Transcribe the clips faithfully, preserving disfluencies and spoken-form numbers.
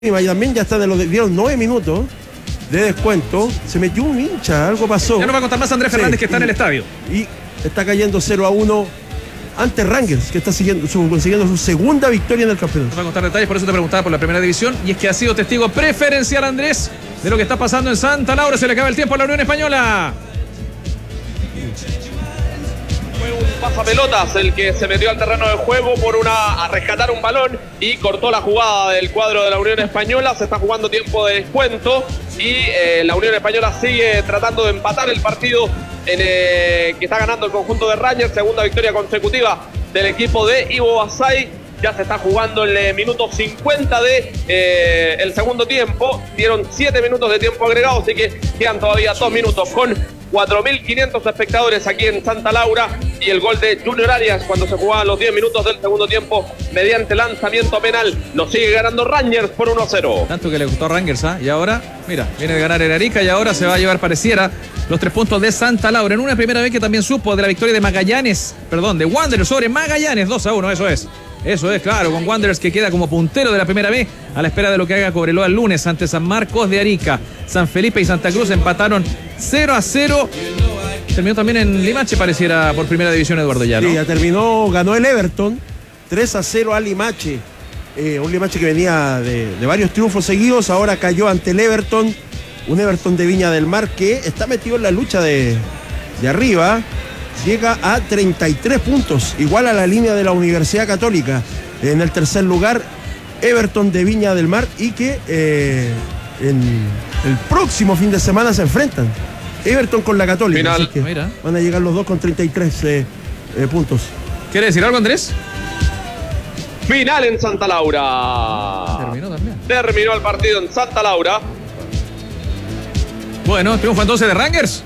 Y también ya está de los dieron nueve minutos de descuento. Se metió un hincha, algo pasó. Ya nos va a contar más Andrés Fernández, sí, que está y, en el estadio. Y está cayendo cero a uno ante Rangers, que está siguiendo su, consiguiendo su segunda victoria en el campeonato. Nos va a contar detalles, por eso te preguntaba por la primera división. Y es que ha sido testigo preferencial, Andrés, de lo que está pasando en Santa Laura. Se le acaba el tiempo a la Unión Española. Fue un pasapelotas el que se metió al terreno de juego por una a rescatar un balón y cortó la jugada del cuadro de la Unión Española. Se está jugando tiempo de descuento y eh, la Unión Española sigue tratando de empatar el partido en, eh, que está ganando el conjunto de Rangers. Segunda victoria consecutiva del equipo de Ivo Basay. Ya se está jugando el eh, minuto cincuenta de eh, el segundo tiempo. Dieron siete minutos de tiempo agregado, así que quedan todavía dos minutos con cuatro mil quinientos espectadores aquí en Santa Laura, y el gol de Junior Arias cuando se jugaban los diez minutos del segundo tiempo mediante lanzamiento penal. Lo sigue ganando Rangers por uno a cero. Tanto que le gustó a Rangers, ¿ah? ¿eh? Y ahora, mira, viene de ganar el Arica y ahora se va a llevar, pareciera, los tres puntos de Santa Laura. En una primera vez que también supo de la victoria de Magallanes, perdón, de Wanderers sobre Magallanes, dos a uno, eso es. Eso es, claro, con Wanderers que queda como puntero de la primera vez a la espera de lo que haga Cobreloa el lunes ante San Marcos de Arica. San Felipe y Santa Cruz empataron cero a cero. Terminó también en Limache, pareciera, por primera división, Eduardo, ya, ¿no? Sí, ya terminó, ganó el Everton tres a cero a Limache. Eh, un Limache que venía de, de varios triunfos seguidos, ahora cayó ante el Everton. Un Everton de Viña del Mar que está metido en la lucha de, de arriba. Llega a treinta y tres puntos, igual a la línea de la Universidad Católica. En el tercer lugar, Everton de Viña del Mar, y que eh, en el próximo fin de semana se enfrentan. Everton con la Católica. Final. Así que Mira. van a llegar los dos con treinta y tres eh, eh, puntos. ¿Quiere decir algo, Andrés? Final en Santa Laura. Terminó también. Terminó el partido en Santa Laura. Bueno, triunfo entonces de Rangers.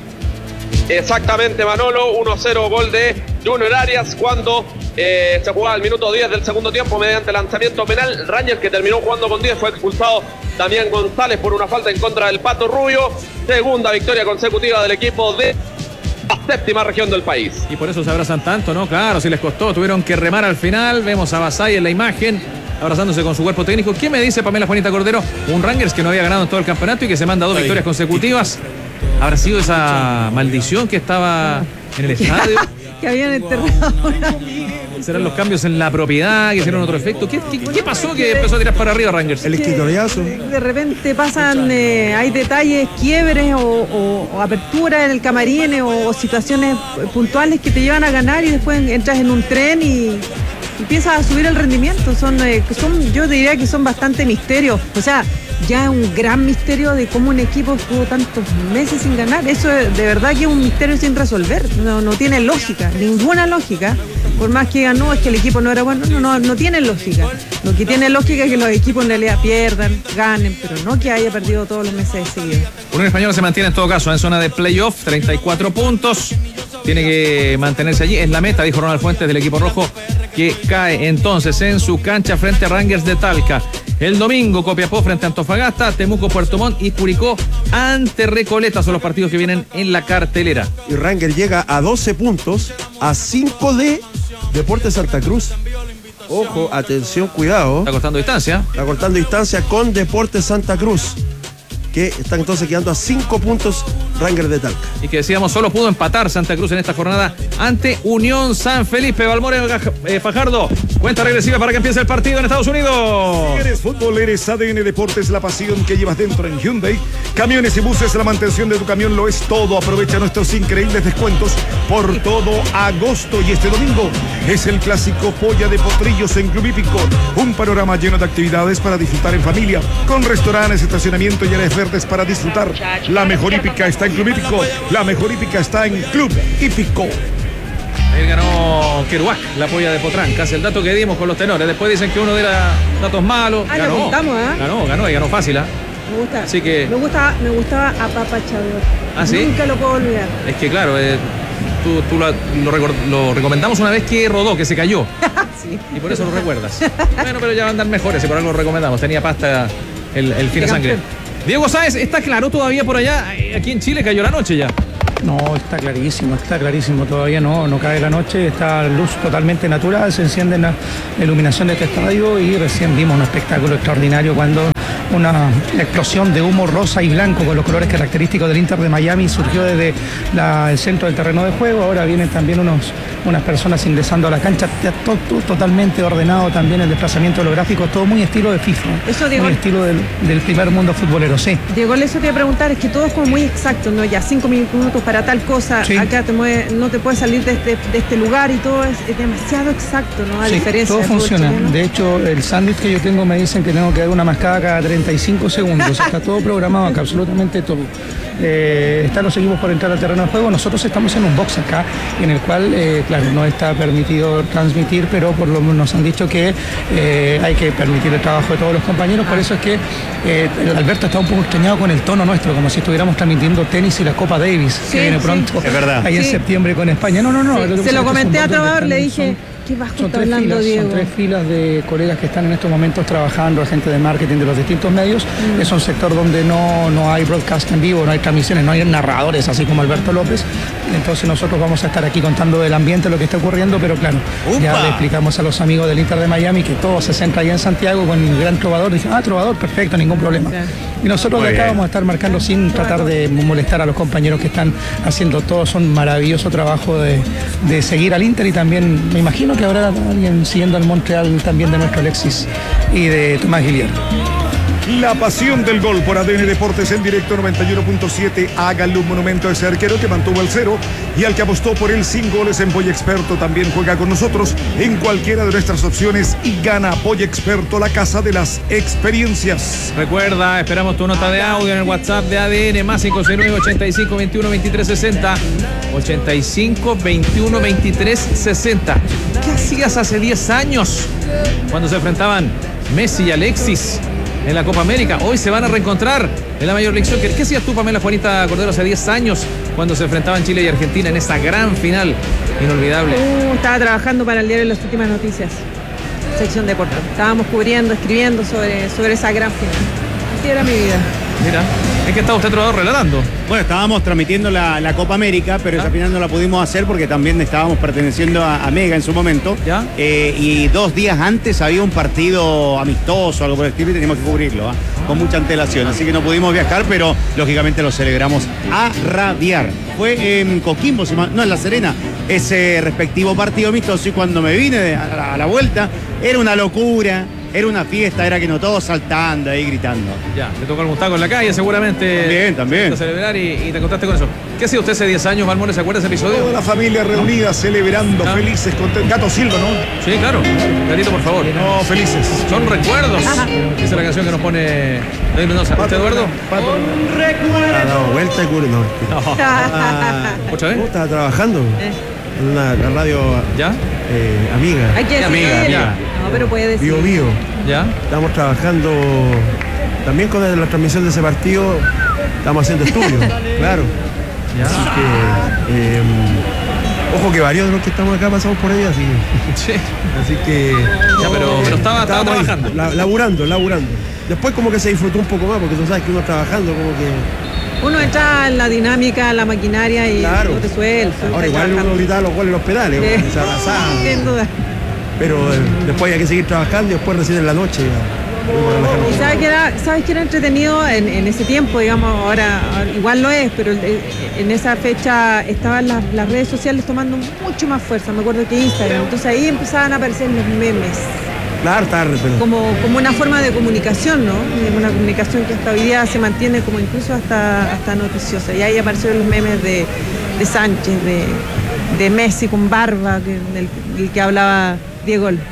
Exactamente, Manolo, uno a cero, gol de Junior Arias cuando eh, se jugaba el minuto diez del segundo tiempo mediante lanzamiento penal. Rangers, que terminó jugando con diez, fue expulsado Damián González por una falta en contra del Pato Rubio. Segunda victoria consecutiva del equipo de la séptima región del país. Y por eso se abrazan tanto, ¿no? Claro, si les costó, tuvieron que remar al final. Vemos a Basay en la imagen, abrazándose con su cuerpo técnico. ¿Qué me dice Pamela Juanita Cordero? Un Rangers que no había ganado en todo el campeonato y que se manda dos victorias consecutivas. ¿Habrá sido esa maldición que estaba en el estadio? Que habían enterrado una... ¿Serán los cambios en la propiedad que hicieron otro efecto? ¿Qué, qué, qué pasó que empezó a tirar para arriba Rangers? El escritoriazo. De repente pasan, eh, hay detalles, quiebres o, o, o aperturas en el camarín o, o situaciones puntuales que te llevan a ganar y después entras en un tren y empiezas a subir el rendimiento. Son, eh, son, yo diría que son bastante misterios. O sea, ya es un gran misterio de cómo un equipo estuvo tantos meses sin ganar. Eso es, de verdad que es un misterio sin resolver. No, no tiene lógica, ninguna lógica. Por más que ganó, es que el equipo no era bueno. No, no, no tiene lógica. Lo que tiene lógica es que los equipos en realidad pierdan, ganen, pero no que haya perdido todos los meses seguidos. Unión Española se mantiene en todo caso en zona de playoff, treinta y cuatro puntos. Tiene que mantenerse allí. Es la meta, dijo Ronald Fuentes del equipo rojo, que cae entonces en su cancha frente a Rangers de Talca. El domingo, Copiapó frente a Antofagasta, Temuco, Puerto Montt y Curicó ante Recoleta. Son los partidos que vienen en la cartelera. Y Rangers llega a doce puntos, a cinco de Deportes Santa Cruz. Ojo, atención, cuidado. Está cortando distancia. Está cortando distancia con Deportes Santa Cruz, que están entonces quedando a cinco puntos Rangers de Talca. Y que decíamos, solo pudo empatar Santa Cruz en esta jornada ante Unión San Felipe. Balmore eh, Fajardo, cuenta regresiva para que empiece el partido en Estados Unidos. Si eres fútbol, eres A D N Deportes, la pasión que llevas dentro en Hyundai. Camiones y buses, la mantención de tu camión lo es todo. Aprovecha nuestros increíbles descuentos por todo agosto. Y este domingo es el clásico Polla de Potrillos en Club Hípico. Un panorama lleno de actividades para disfrutar en familia, con restaurantes, estacionamiento y áreas verdes para disfrutar. La mejor hípica está en Club Hípico. La mejor hípica está en Club Hípico. Ahí ganó Kerouac, la polla de Potrancas, el dato que dimos con los tenores. Después dicen que uno era datos malos. Ah, ganó, lo contamos, ¿eh? Ganó, ganó y ganó fácil, ¿eh? Me gusta. Así que... Me gustaba, me gustaba apapachador. ¿Ah, sí? Nunca lo puedo olvidar. Es que claro, eh, tú, tú lo, lo, record, lo recomendamos una vez que rodó, que se cayó. Sí. Y por eso lo recuerdas. Bueno, pero ya van a andar mejores y por algo lo recomendamos. Tenía pasta el, el fina sangre. Diego Sáez, ¿está claro todavía por allá? Aquí en Chile cayó la noche ya. No, está clarísimo, está clarísimo. Todavía no, no cae la noche, está luz totalmente natural, se enciende la iluminación de este estadio y recién vimos un espectáculo extraordinario cuando una explosión de humo rosa y blanco con los colores característicos del Inter de Miami surgió desde la, el centro del terreno de juego. Ahora vienen también unos, unas personas ingresando a la cancha, todo, todo totalmente ordenado también el desplazamiento de los gráficos, todo muy estilo de FIFA, eso, Diego, muy estilo del, del primer mundo futbolero, sí. Diego, eso te iba a preguntar, es que todo es como muy exacto, ¿no? Ya cinco minutos para tal cosa, sí. Acá te mueve, no te puedes salir de este, de este lugar y todo es, es demasiado exacto, ¿no? A sí, diferencia todo de funciona. chileno. De hecho, el sándwich que yo tengo me dicen que tengo que dar una mascada cada treinta y cinco segundos. Está todo programado acá, absolutamente todo. Eh, están los equipos por entrar al terreno de juego. Nosotros estamos en un box acá, en el cual, eh, claro, no está permitido transmitir, pero por lo menos nos han dicho que eh, hay que permitir el trabajo de todos los compañeros. Por eso es que eh, Alberto está un poco extrañado con el tono nuestro, como si estuviéramos transmitiendo tenis y la Copa Davis, sí, que viene sí. pronto. Es verdad. Ahí sí. En septiembre con España. No, no, no. Sí. Se lo comenté a Trovador, le dije... Son, ¿Qué bajo son está tres hablando, filas, Diego? son tres filas de colegas que están en estos momentos trabajando, agentes de marketing de los distintos medios. Mm. Es un sector donde no, no hay broadcast en vivo, no hay transmisiones, no hay narradores, así como Alberto López. Entonces nosotros vamos a estar aquí contando del ambiente, lo que está ocurriendo, pero claro, ¡upa! Ya le explicamos a los amigos del Inter de Miami que todo se centra allá en Santiago con el gran Trovador. Dicen, ah, Trovador, perfecto, ningún problema. Sí. Y nosotros de acá vamos a estar marcando sin tratar de molestar a los compañeros que están haciendo todo. Son maravilloso trabajo de, de seguir al Inter y también me imagino que habrá alguien siguiendo al Montreal también de nuestro Alexis y de Tomás Guillier. La pasión del gol por A D N Deportes en directo noventa y uno punto siete. Háganle un monumento a ese arquero que mantuvo el cero y al que apostó por él sin goles en Polla Experto. También juega con nosotros en cualquiera de nuestras opciones y gana Polla Experto, la casa de las experiencias. Recuerda, esperamos tu nota de audio en el WhatsApp de A D N más cinco seis nueve, ochenta y cinco, veintiuno, veintitrés, sesenta. ochenta y cinco, veintiuno, veintitrés, sesenta. ¿Qué hacías hace diez años cuando se enfrentaban Messi y Alexis en la Copa América? Hoy se van a reencontrar en la Major League Soccer. ¿Qué hacías tú, Pamela Juanita Cordero, hace diez años cuando se enfrentaban Chile y Argentina en esa gran final inolvidable? Uh, estaba trabajando para el diario Las Últimas Noticias, sección deporte. Estábamos cubriendo, escribiendo sobre, sobre esa gran final. Así era mi vida. Mira, ¿en qué estaba usted, Trovador, relatando? Bueno, estábamos transmitiendo la, la Copa América, pero ¿Ah? esa final no la pudimos hacer porque también estábamos perteneciendo a, a Mega en su momento. ¿Ya? Eh, y dos días antes había un partido amistoso, algo por el estilo, y teníamos que cubrirlo, ¿eh? Con mucha antelación. Así que no pudimos viajar, pero lógicamente lo celebramos a rabiar. Fue en Coquimbo, no, en La Serena, ese respectivo partido amistoso. Y cuando me vine a la, a la vuelta, era una locura. Era una fiesta, era que no todos saltando ahí gritando. Ya, te tocó algún taco en la calle seguramente. También, también. A celebrar y, y te contaste con eso. ¿Qué hacía usted hace diez años, Malmones? ¿Se acuerda ese episodio? Toda la familia reunida, ¿no? Celebrando, ¿no? Felices, contentos. Gato Silva, ¿no? Sí, claro. Gatito, por favor. No, felices. Son recuerdos. Esa es la canción que nos pone David Mendoza. ¿Usted, Eduardo? Pato. Ha dado vuelta y cur... No. No. Ah, ¿Otra vez? ¿Cómo estaba trabajando? En una la radio ¿Ya? eh, amiga. Hay que Amiga, decir. amiga. No, pero puede decir. Bio Bio. ¿Ya? Estamos trabajando también con la transmisión de ese partido. Estamos haciendo estudios, claro. ¿Ya? Así que, eh, ojo que varios de los que estamos acá pasamos por ahí, así que, Sí. así que Ya, pero, pero estaba, estaba estábamos ahí, trabajando. la- laburando, laburando. Después como que se disfrutó un poco más, porque tú sabes que uno trabajando como que... Uno entra en la dinámica, en la maquinaria y Claro. no te suelta. Ahora igual uno gritaba los goles en los pedales, Sí. porque se abrazaba. Sin duda. Pero eh, después hay que seguir trabajando y después recién en la noche. ya. Y sabes que era, sabes que era entretenido en, en ese tiempo, digamos, ahora, ahora igual lo es, pero eh, en esa fecha estaban las, las redes sociales tomando mucho más fuerza, me acuerdo que Instagram, entonces ahí empezaban a aparecer los memes, Claro, tarde, pero... como, como una forma de comunicación, ¿no? Una comunicación que hasta hoy día se mantiene como incluso hasta, hasta noticiosa, y ahí aparecieron los memes de, de Sánchez, de, de Messi con barba, que, del, del que hablaba Diego. Sí.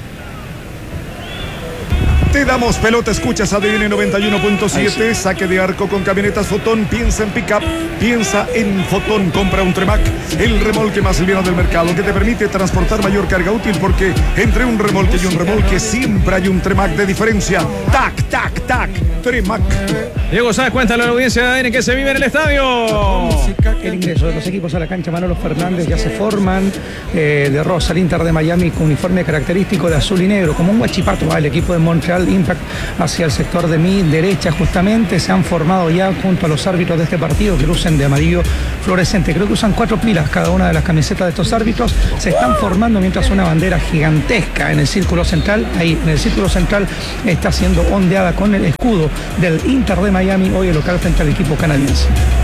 Te damos pelota, escuchas A D N noventa y uno punto siete, saque de arco con camionetas Fotón, piensa en pick-up, piensa en Fotón, compra un Tremac, el remolque más liviano del mercado que te permite transportar mayor carga útil porque entre un remolque y un remolque siempre hay un Tremac de diferencia. Tac, tac, tac, Tremac. Diego Sáez, cuéntale a la audiencia de A D N que se vive en el estadio. El ingreso de los equipos a la cancha, Manolo Fernández, ya se forman eh, de rosa, el Inter de Miami con uniforme característico de azul y negro, como un guachipato, ¿vale? El equipo de Montreal del Impact hacia el sector de mi derecha justamente. Se han formado ya junto a los árbitros de este partido que lucen de amarillo fluorescente. Creo que usan cuatro pilas cada una de las camisetas de estos árbitros. Se están formando mientras una bandera gigantesca en el círculo central, ahí en el círculo central está siendo ondeada con el escudo del Inter de Miami, hoy el local frente al equipo canadiense.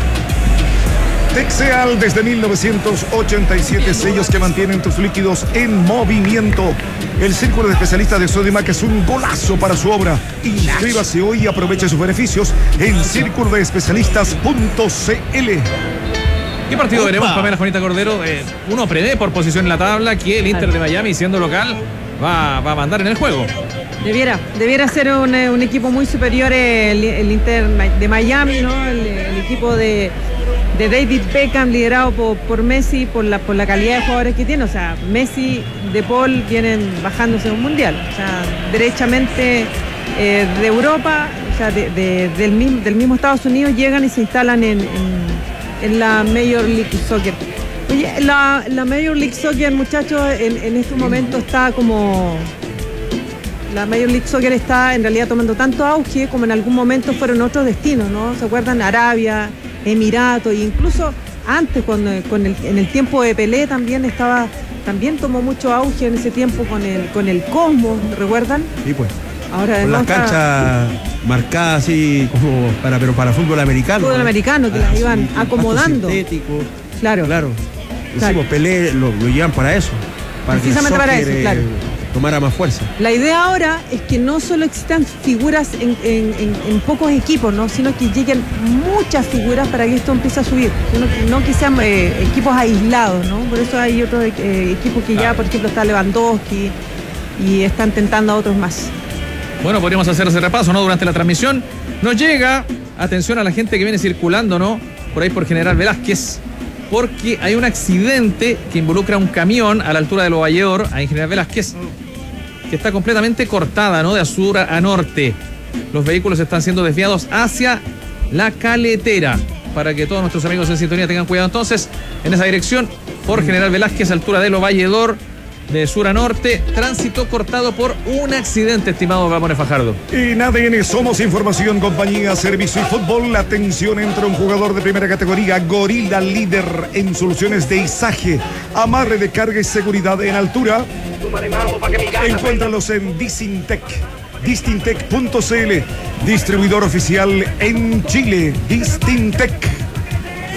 Texeal desde mil novecientos ochenta y siete, sellos que mantienen tus líquidos en movimiento. El Círculo de Especialistas de Sodimac es un golazo para su obra. Inscríbase hoy y aproveche sus beneficios en círculo de especialistas punto c l. ¿Qué partido Opa. veremos, Pamela Juanita Cordero? Eh, uno prevé por posición en la tabla que el Inter de Miami, siendo local, va, va a mandar en el juego. Debiera, debiera ser un, un equipo muy superior el, el Inter de Miami, ¿no? El, el equipo de, de David Beckham, liderado por, por Messi, por la, por la calidad de jugadores que tiene. O sea, Messi, De Paul vienen bajándose un mundial. O sea, derechamente eh, de Europa, o sea, de, de, del, mismo, del mismo Estados Unidos, llegan y se instalan en, en, en la Major League Soccer. Oye, la, la Major League Soccer, muchachos, en, en este momento está como... La Major League Soccer está en realidad tomando tanto auge como en algún momento fueron otros destinos, ¿no? ¿Se acuerdan? Arabia, Emiratos, e incluso antes, cuando, con el, en el tiempo de Pelé también estaba, también tomó mucho auge en ese tiempo con el, con el Cosmos, ¿recuerdan? Sí, pues. Ahora Con las está- canchas marcadas así como para, pero para fútbol americano. Fútbol ¿no? americano, que las iban pasto acomodando. sintético. Claro. Claro. Claro. Decimos, Pelé lo, lo llevan para eso. Para que el Precisamente para soccer, eso, eh, claro. tomara más fuerza. La idea ahora es que no solo existan figuras en, en- en- en pocos equipos, ¿no? Sino que lleguen muchas figuras para que esto empiece a subir. Sino que- no que sean eh, equipos aislados, ¿no? Por eso hay otros eh, equipos que ya, por ejemplo, está Lewandowski y están tentando a otros más. Bueno, podríamos hacer ese repaso, ¿no? Durante la transmisión nos llega, atención a la gente que viene circulando, ¿no? Por ahí por General Velázquez, porque hay un accidente que involucra un camión a la altura de Lo Valledor, ahí en General Velázquez, que está completamente cortada, ¿no? De sur a norte. Los vehículos están siendo desviados hacia la Caletera, para que todos nuestros amigos en sintonía tengan cuidado. Entonces, en esa dirección, por General Velázquez, altura de Lo Valledor, de sur a norte, tránsito cortado por un accidente, estimado Ramón Fajardo. En A D N somos información, compañía, servicio y fútbol. La tensión entre un jugador de primera categoría, Gorila, líder en soluciones de izaje, amarre de carga y seguridad en altura. Encuéntralos en Distintec, distintec punto c l, distribuidor oficial en Chile, Distintec.